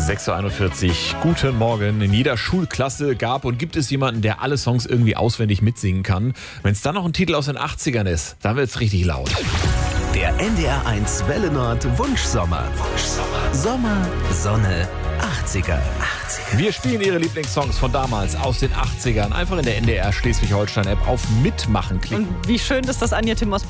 6.41 Uhr, guten Morgen. In jeder Schulklasse gab und gibt es jemanden, der alle Songs irgendwie auswendig mitsingen kann. Wenn es dann noch ein Titel aus den 80ern ist, dann wird es richtig laut. Der NDR1 Welle Nord Wunschsommer. Sommer, Sonne, 80er. Wir spielen Ihre Lieblingssongs von damals aus den 80ern. Einfach in der NDR Schleswig-Holstein-App auf Mitmachen klicken. Und wie schön, dass das Anja Tim aus